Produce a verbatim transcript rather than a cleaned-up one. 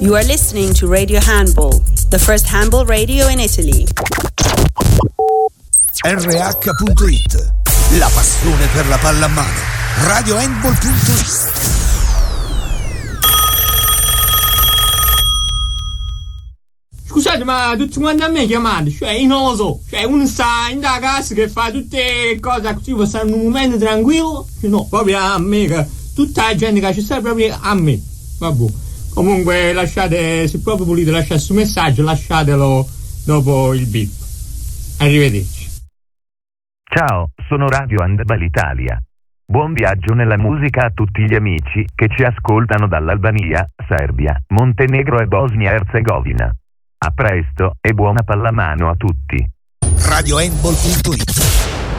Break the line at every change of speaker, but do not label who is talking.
You are listening to Radio Handball, the first handball radio in Italy.
R H punto it, la passione per la palla a mano. Radio Handball punto it.
Scusate, ma tutti quanti a me chiamate, cioè io non lo so, cioè uno sta in da casa che fa tutte le cose così può stare in un momento tranquillo, cioè no, proprio a me, che tutta la gente che ci sta proprio a me, vabbè. Comunque lasciate, se proprio volete lasciare questo messaggio, lasciatelo dopo il beep. Arrivederci.
Ciao, sono Radio Handball Italia. Buon viaggio nella musica a tutti gli amici che ci ascoltano dall'Albania, Serbia, Montenegro e Bosnia-Erzegovina. A presto e buona pallamano a tutti.
Radio Handball punto it,